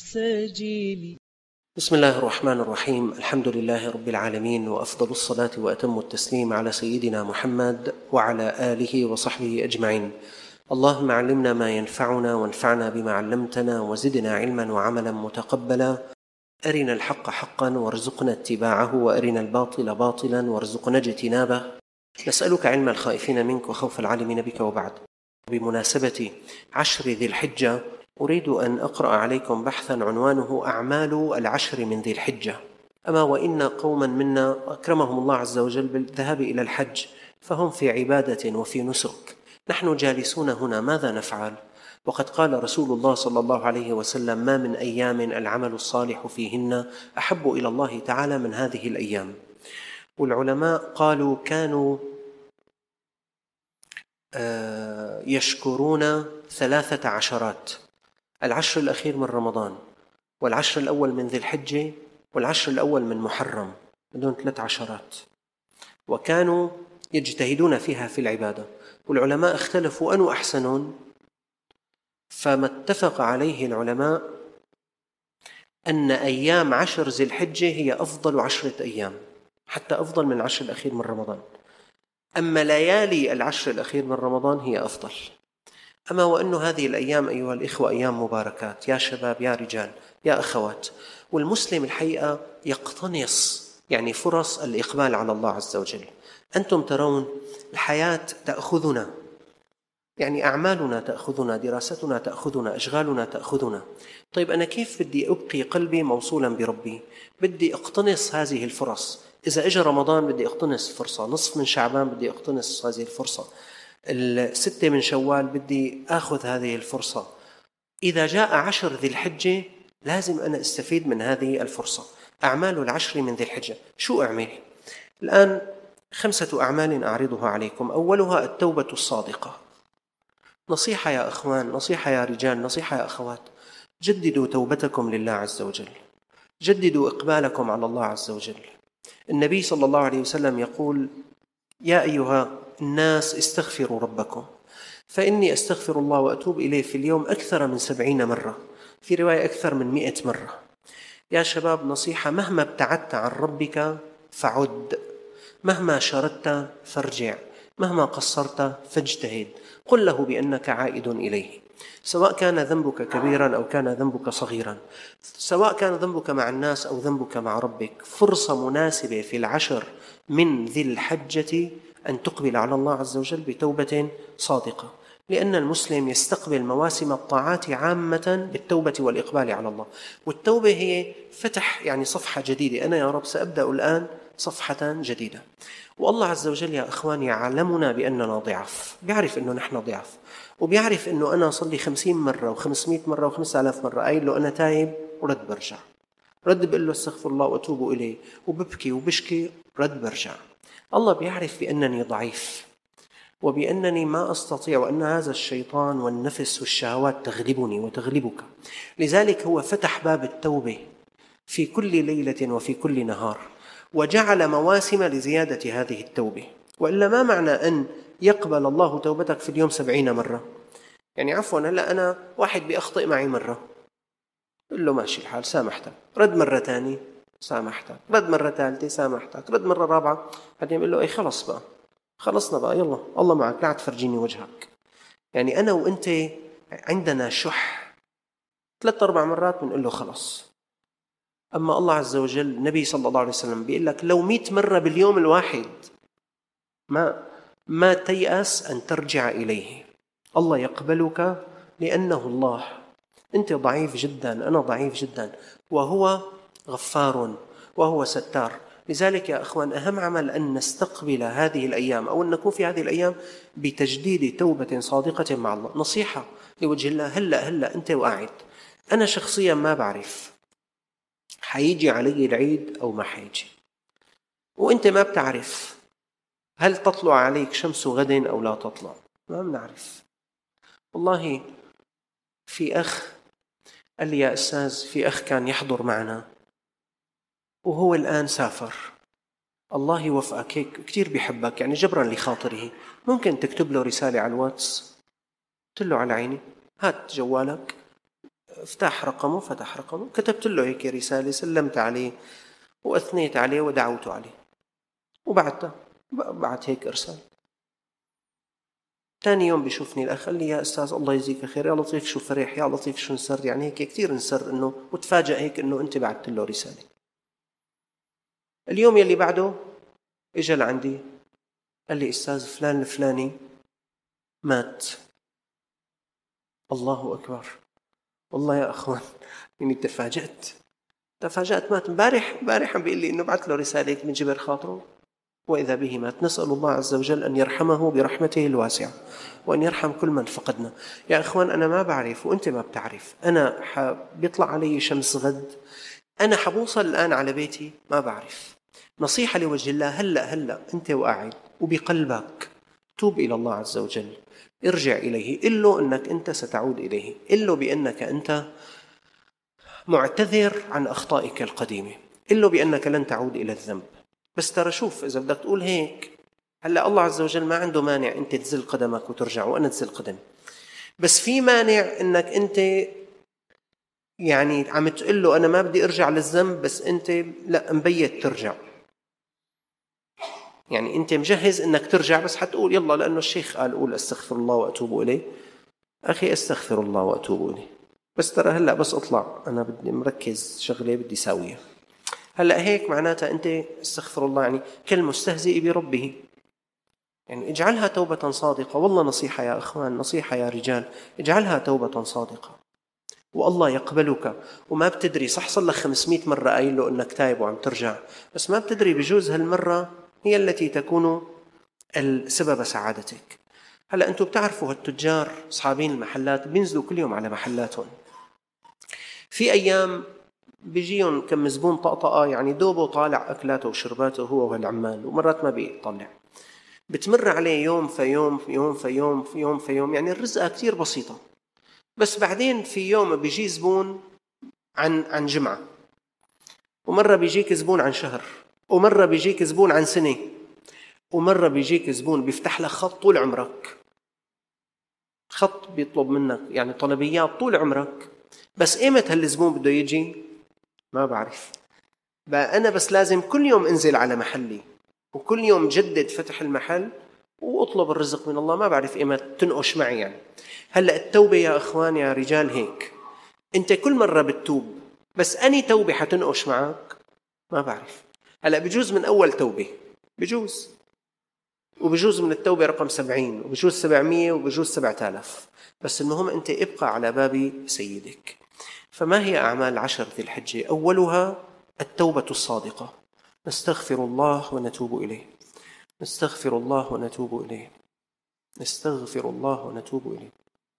سجيلي. بسم الله الرحمن الرحيم. الحمد لله رب العالمين، وأفضل الصلاة وأتم التسليم على سيدنا محمد وعلى آله وصحبه أجمعين. اللهم علمنا ما ينفعنا وانفعنا بما علمتنا وزدنا علما وعملا متقبلا. أرنا الحق حقا وارزقنا اتباعه، وأرنا الباطل باطلا وارزقنا اجتنابه. نسألك علم الخائفين منك وخوف العالمين بك. وبعد، بمناسبة 10 ذي الحجة أريد أن أقرأ عليكم بحثا عنوانه أعمال 10 من ذي الحجة. أما وإن قوما منا أكرمهم الله عز وجل بالذهاب إلى الحج، فهم في عبادة وفي نسك. نحن جالسون هنا ماذا نفعل؟ وقد قال رسول الله صلى الله عليه وسلم: ما من أيام العمل الصالح فيهن أحب إلى الله تعالى من هذه الأيام. والعلماء قالوا كانوا يشكرون 13: 10 الأخير من رمضان، وال10 الأول من ذي الحجة، وال10 الأول من محرم، بدون 3 عشرات، وكانوا يجتهدون فيها في العبادة. والعلماء اختلفوا أنو أحسنون، فما اتفق عليه العلماء أن أيام 10 ذي الحجة هي أفضل 10 أيام، حتى أفضل من 10 الأخير من رمضان. أما ليالي 10 الأخير من رمضان هي أفضل. أما وأن هذه الأيام أيها الإخوة أيام مباركات، يا شباب يا رجال يا أخوات. والمسلم الحقيقة يقتنص فرص الإقبال على الله عز وجل. أنتم ترون الحياة تأخذنا، أعمالنا تأخذنا، دراستنا تأخذنا، أشغالنا تأخذنا. طيب أنا كيف بدي أبقي قلبي موصولا بربي؟ بدي أقتنص هذه الفرص. إذا إجا رمضان بدي أقتنص فرصة، نصف من شعبان بدي أقتنص هذه الفرصة، 6 من شوال بدي أخذ هذه الفرصة. إذا جاء 10 ذي الحجة لازم أنا أستفيد من هذه الفرصة. أعمال 10 من ذي الحجة، شو أعمل؟ الآن 5 أعمال أعرضها عليكم. أولها التوبة الصادقة. نصيحة يا أخوان، نصيحة يا رجال، نصيحة يا أخوات: جددوا توبتكم لله عز وجل، جددوا إقبالكم على الله عز وجل. النبي صلى الله عليه وسلم يقول: يا أيها الناس استغفروا ربكم فإني أستغفر الله وأتوب إليه في اليوم أكثر من 70 مرة، في رواية أكثر من 100 مرة. يا شباب نصيحة: مهما ابتعدت عن ربك فعد، مهما شردت فارجع، مهما قصرت فاجتهد، قل له بأنك عائد إليه، سواء كان ذنبك كبيرا أو كان ذنبك صغيرا، سواء كان ذنبك مع الناس أو ذنبك مع ربك. فرصة مناسبة في 10 من ذي الحجة أن تقبل على الله عز وجل بتوبة صادقة، لأن المسلم يستقبل مواسم الطاعات عامة بالتوبة والإقبال على الله. والتوبة هي فتح صفحة جديدة. أنا يا رب سأبدأ الآن صفحة جديدة. والله عز وجل يا أخوان يعلمنا بأننا ضعف، بيعرف أنه نحن ضعف، وبيعرف أنه أنا أصلي 50 مرة و500 مرة و5000 مرة قايل له أنا تايب ورد برجع، رد بقول له استغفر الله وأتوب إليه، وببكي وبشكي، رد برجع. الله بيعرف بأنني ضعيف وبأنني ما أستطيع، وأن هذا الشيطان والنفس والشهوات تغلبني وتغلبك. لذلك هو فتح باب التوبة في كل ليلة وفي كل نهار، وجعل مواسم لزيادة هذه التوبة. وإلا ما معنى أن يقبل الله توبتك في اليوم 70 مرة؟ عفوا، هلأ أنا واحد بيخطئ معي مرة، قل له ماشي الحال سامحتك، رد مرة تانية سامحتك، رد مرة ثالثة سامحتك، رد مرة رابعة، بعدين يقول له خلص بقى، خلصنا بقى، يلا الله معك، لا تفرجيني وجهك. أنا وأنت عندنا شح، 3-4 مرات بنقول له خلص. أما الله عز وجل، النبي صلى الله عليه وسلم بيقول لك لو 100 مرة باليوم الواحد ما تيأس أن ترجع إليه. الله يقبلك لأنه الله. أنت ضعيف جدا، أنا ضعيف جدا، وهو غفار وهو ستار. لذلك يا أخوان أهم عمل أن نستقبل هذه الأيام، أو أن نكون في هذه الأيام بتجديد توبة صادقة مع الله. نصيحة لوجه الله: هلأ أنت وقاعد، أنا شخصيا ما بعرف حيجي علي العيد أو ما حيجي، وأنت ما بتعرف هل تطلع عليك شمس غد أو لا تطلع، ما بنعرف. والله في أخ قال لي: يا أستاذ، في أخ كان يحضر معنا وهو الآن سافر، الله يوفقك، هيك كتير بيحبك، جبرا لخاطره، ممكن تكتب له رسالة على الواتس؟ قلت له على عيني، هات جوالك فتح رقمه، كتبت له هيك رسالة، سلمت عليه وأثنيت عليه ودعوت عليه وبعتها، بعت هيك إرسال. ثاني يوم بيشوفني الأخ قال لي يا أستاذ الله يجزيك خير، يا لطيف شو فرح، يا لطيف شو نسر، يعني هيك كثير نسر إنه، وتفاجأ هيك إنه أنت بعت له رسالة. اليوم يلي بعده إجا لعندي قال لي أستاذ فلان الفلاني مات. الله أكبر. والله يا أخوان يعني تفاجأت مات امبارح عم بيقول لي إنه بعت له رسالة من جبر خاطره وإذا به مات. نسأل الله عز وجل أن يرحمه برحمته الواسعة وأن يرحم كل من فقدنا. يا أخوان أنا ما بعرف وأنت ما بتعرف، أنا بيطلع علي شمس غد، أنا حبوصل الآن على بيتي ما بعرف. نصيحة لوجه الله، هلأ أنت وقاعد وبقلبك توب إلى الله عز وجل، ارجع إليه، قل له أنك أنت ستعود إليه، قل له بأنك أنت معتذر عن أخطائك القديمة، قل له بأنك لن تعود إلى الذنب. بس ترى شوف، إذا بدك تقول هيك، هلأ الله عز وجل ما عنده مانع أنت تزل قدمك وترجع وأنا تزل قدم، بس في مانع أنك أنت يعني عم تقول له أنا ما بدي أرجع للذنب، بس أنت لا مبيت ترجع. يعني أنت مجهز أنك ترجع بس حتقول يلا لأنه الشيخ قال قول أستغفر الله وأتوب إليه. أخي أستغفر الله وأتوب إليه، بس ترى هلأ بس أطلع أنا بدي مركز شغلة بدي ساويها. هلأ هيك معناتها أنت استغفر الله يعني كالمستهزئ بربه. يعني اجعلها توبة صادقة. والله نصيحة يا أخوان، نصيحة يا رجال، اجعلها توبة صادقة والله يقبلك. وما بتدري، صح صار لك 500 مرة قايل له أنك تايب وعم ترجع، بس ما بتدري بجوز هالمرة هي التي تكون السبب سعادتك. هلأ أنتم بتعرفوا هالتجار أصحابين المحلات بينزلوا كل يوم على محلاتهم، في أيام بيجيهم كم زبون طقطقة يعني دوبه طالع أكلاته وشرباته هو والعمال، ومرات ما بيطلع، بتمر عليه يوم في يوم يعني الرزقة كتير بسيطة. بس بعدين في يوم بيجي زبون عن جمعة، ومرة بيجيك زبون عن شهر، ومرة بيجيك زبون عن سنة، ومرة بيجيك زبون بيفتح لك خط طول عمرك، خط بيطلب منك يعني طلبيات طول عمرك. بس إيمت هالزبون بده يجي ما بعرف بقى. أنا بس لازم كل يوم أنزل على محلي وكل يوم جدد فتح المحل وأطلب الرزق من الله. ما بعرف إيمت تنقش معي يعني. هلأ التوبة يا أخوان يا رجال هيك، أنت كل مرة بتتوب، بس أني توبة حتنقش معك ما بعرف. هلأ بجوز من أول توبة، بجوز، وبجوز من التوبة رقم 70، وبجوز 700، وبجوز 7000، بس المهم أنت ابقى على باب سيدك. فما هي أعمال 10 ذي الحجة؟ أولها التوبة الصادقة. نستغفر الله ونتوب إليه، نستغفر الله ونتوب إليه، نستغفر الله ونتوب إليه.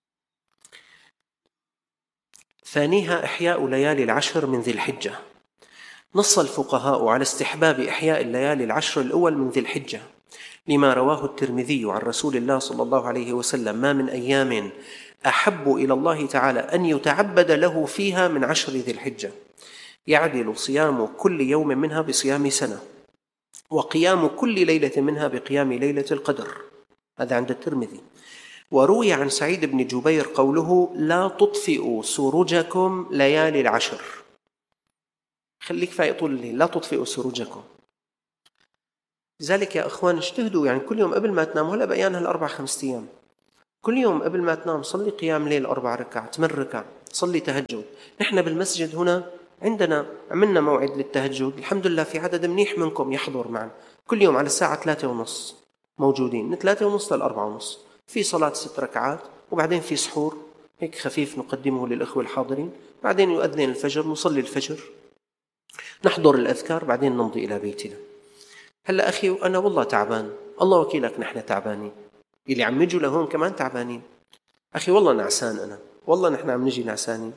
ثانيها إحياء ليالي 10 من ذي الحجة. نص الفقهاء على استحباب إحياء الليالي 10 الأول من ذي الحجة لما رواه الترمذي عن رسول الله صلى الله عليه وسلم: ما من أيام أحب إلى الله تعالى أن يتعبد له فيها من 10 ذي الحجة، يعدل صيام كل يوم منها بصيام سنة، وقيام كل ليلة منها بقيام ليلة القدر. هذا عند الترمذي. وروي عن سعيد بن جبير قوله: لا تطفئوا سروجكم ليالي 10. خليك فايق طول الليل، لا تطفئوا سروجكم. لذلك يا أخوان اجتهدوا، يعني كل يوم قبل ما تنام، هلأ بقيانها 4-5 أيام، كل يوم قبل ما تنام صلي قيام ليل 4 ركعات 8 ركع، صلي تهجد. نحن بالمسجد هنا عندنا عملنا موعد للتهجد، الحمد لله في عدد منيح منكم يحضر معنا. كل يوم على الساعة 3:30 موجودين، من 3:30 ل4:30 في صلاة 6 ركعات، وبعدين في سحور هيك خفيف نقدمه للإخوة الحاضرين، بعدين يؤذن الفجر، نصلي الفجر، نحضر الأذكار، بعدين نمضي إلى بيتنا. هلأ أخي أنا والله تعبان، الله وكيلك نحن تعبانين، اللي عم يجوا لهون كمان تعبانين. أخي والله نعسان أنا، والله نحن عم نجي نعسانين.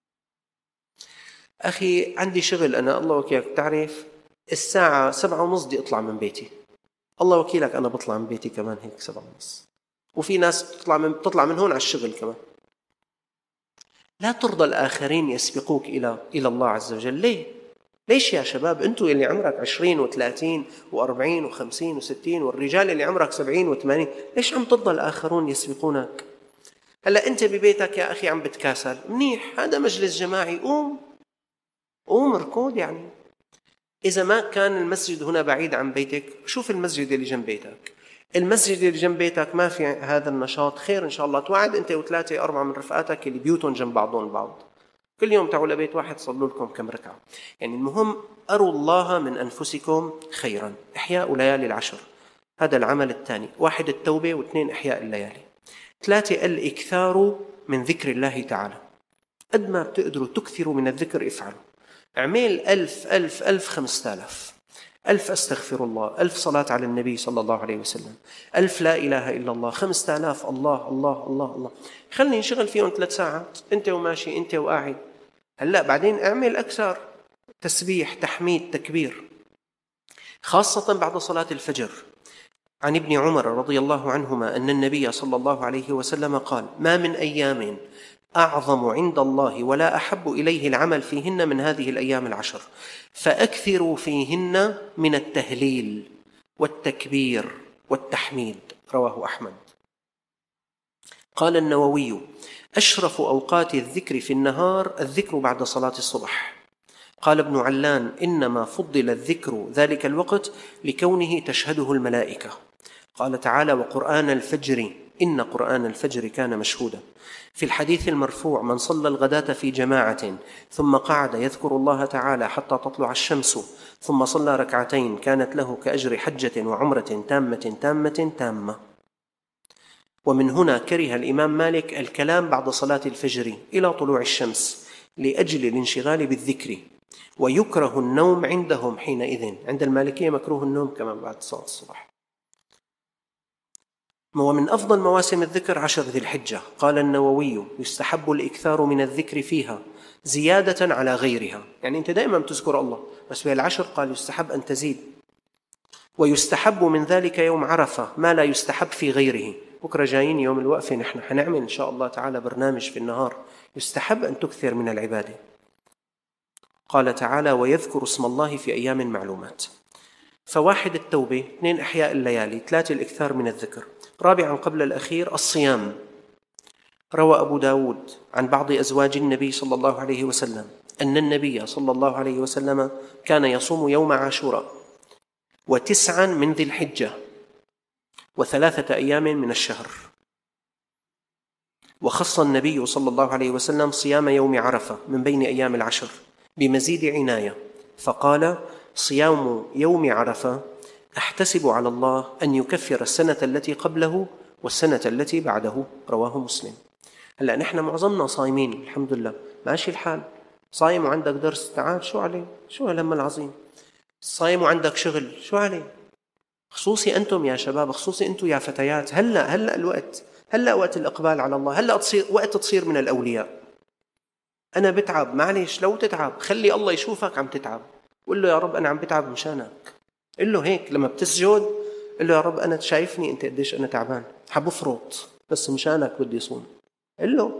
أخي عندي شغل أنا، الله وكيلك تعرف الساعة 7:30 بدي أطلع من بيتي، الله وكيلك أنا بطلع من بيتي كمان هيك 7:30، وفي ناس بتطلع من هون على الشغل كمان. لا ترضى الآخرين يسبقوك إلى الله عز وجل. ليش يا شباب أنتوا اللي عمرك 20 و30 و40 و50 و60، والرجال اللي عمرك 70 و80، ليش عم ترضى الآخرون يسبقونك؟ هلأ أنت ببيتك يا أخي عم بتكاسل، منيح، هذا مجلس جماعي، قوم ركض يعني. إذا ما كان المسجد هنا بعيد عن بيتك، شوف المسجد اللي جنب بيتك. المسجد اللي جنب بيتك ما في هذا النشاط، خير إن شاء الله، توعد أنت وثلاثة أربعة من رفقاتك اللي بيوتهم جنب بعضهم البعض، كل يوم تعالوا لبيت واحد صلوا لكم كم ركعة. يعني المهم أروا الله من أنفسكم خيرا. إحياء ليالي العشر، هذا العمل الثاني. 1 التوبة، 2 إحياء الليالي، 3 الإكثار من ذكر الله تعالى. قد ما بتقدروا تكثروا من الذكر افعلوا. اعمل 1000 5000 1000 أستغفر الله، 1000 صلاة على النبي صلى الله عليه وسلم، 1000 لا إله إلا الله، 5000 الله الله الله الله. خلني نشغل فيهم 3 ساعات أنت وماشي أنت وقاعد. هلأ بعدين اعمل أكثر، تسبيح تحميد تكبير، خاصة بعد صلاة الفجر. عن ابن عمر رضي الله عنهما أن النبي صلى الله عليه وسلم قال: ما من أيام أعظم عند الله ولا أحب إليه العمل فيهن من هذه الأيام العشر، فأكثروا فيهن من التهليل والتكبير والتحميد. رواه أحمد. قال النووي: أشرف أوقات الذكر في النهار الذكر بعد صلاة الصبح. قال ابن علان: إنما فضل الذكر ذلك الوقت لكونه تشهده الملائكة. قال تعالى: وقرآن الفجر إن قرآن الفجر كان مشهودا. في الحديث المرفوع: من صلى الغداة في جماعة ثم قعد يذكر الله تعالى حتى تطلع الشمس ثم صلى ركعتين كانت له كأجر حجة وعمرة تامة. ومن هنا كره الإمام مالك الكلام بعد صلاة الفجر إلى طلوع الشمس لأجل الانشغال بالذكر، ويكره النوم عندهم حينئذ. عند المالكية مكروه النوم كمان بعد صلاة الصبح. ومن أفضل مواسم الذكر 10 ذي الحجة. قال النووي: يستحب الإكثار من الذكر فيها زيادة على غيرها. يعني أنت دائما تذكر الله، بس في العشر قال يستحب أن تزيد. ويستحب من ذلك يوم عرفة ما لا يستحب في غيره. بكرة جايين يوم الوقفة، نحن حنعمل إن شاء الله تعالى برنامج في النهار، يستحب أن تكثر من العبادة. قال تعالى: ويذكر اسم الله في أيام معلومات. 1 التوبة، 2 إحياء الليالي، 3 الإكثار من الذكر. 4 قبل الأخير الصيام. روى أبو داود عن بعض أزواج النبي صلى الله عليه وسلم أن النبي صلى الله عليه وسلم كان يصوم يوم عاشوراء 9 من ذي الحجة 3 أيام من الشهر. وخص النبي صلى الله عليه وسلم صيام يوم عرفة من بين أيام العشر بمزيد عناية، فقال: صيام يوم عرفة أحتسب على الله أن يكفر السنة التي قبله والسنة التي بعده. رواه مسلم. هلأ نحن معظمنا صايمين الحمد لله، ماشي الحال، صايم وعندك درس، تعال شو عليه، شو هالهم العظيم، صايم وعندك شغل، شو عليه. خصوصي أنتم يا شباب، خصوصي أنتم يا فتيات، هلأ الوقت، هلأ وقت الإقبال على الله، هلأ وقت تصير من الأولياء. أنا بتعب، معليش، لو تتعب خلي الله يشوفك عم تتعب، قل له: يا رب أنا عم بتعب مشانك. قل له هيك لما بتسجد، قل له: يا رب أنا شايفني أنت قديش أنا تعبان، حبفرط بس مشانك بدي صوم. قل له،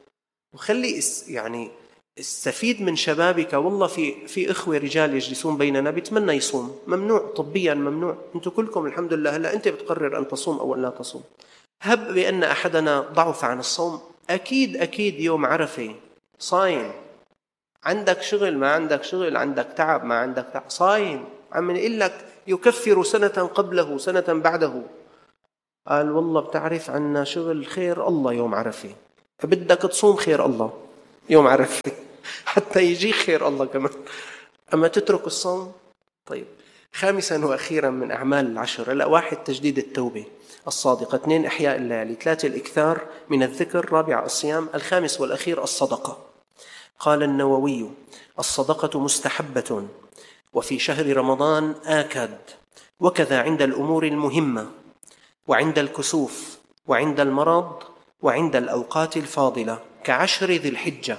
وخلي يعني استفيد من شبابك. والله في إخوة رجال يجلسون بيننا بيتمنى يصوم، ممنوع طبيا، ممنوع. أنتم كلكم الحمد لله هلا أنت بتقرر أن تصوم أو لا تصوم. هب بأن أحدنا ضعف عن الصوم، أكيد يوم عرفة صايم، عندك شغل ما عندك شغل، عندك تعب ما عندك تعب، صايم. عم نقول لك يكفر سنة قبله سنة بعده. قال: والله بتعرف عنا شغل، خير الله يوم عرفة، بدك تصوم، خير الله يوم عرفة حتى يجي خير الله كمان، أما تترك الصوم. طيب، 5 وأخيرا من أعمال العشر. لا، 1 تجديد التوبة الصادقة، 2 إحياء الليالي، 3 الإكثار من الذكر، 4 الصيام، 5 والأخير الصدقة. قال النووي: الصدقة مستحبة، وفي شهر رمضان آكد، وكذا عند الأمور المهمة، وعند الكسوف، وعند المرض، وعند الأوقات الفاضلة ك10 ذي الحجة.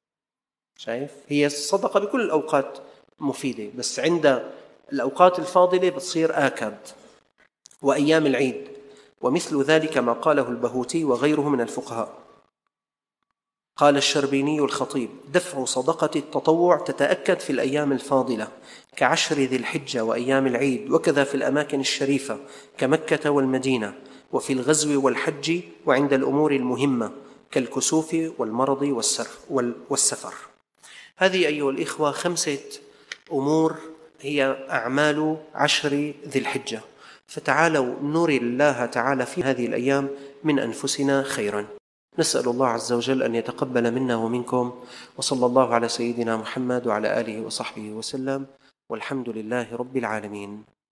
شايف، هي الصدقة بكل الأوقات مفيدة، بس عند الأوقات الفاضلة بتصير آكد، وأيام العيد. ومثل ذلك ما قاله البهوتي وغيره من الفقهاء. قال الشربيني الخطيب: دفع صدقة التطوع تتأكد في الأيام الفاضلة ك10 ذي الحجة وأيام العيد، وكذا في الأماكن الشريفة كمكة والمدينة، وفي الغزو والحج، وعند الأمور المهمة، كالكسوف والمرض والسفر. هذه أيها الإخوة 5 أمور هي أعمال 10 ذي الحجة، فتعالوا نري الله تعالى في هذه الأيام من أنفسنا خيرا. نسأل الله عز وجل أن يتقبل منا ومنكم، وصلى الله على سيدنا محمد وعلى آله وصحبه وسلم، والحمد لله رب العالمين.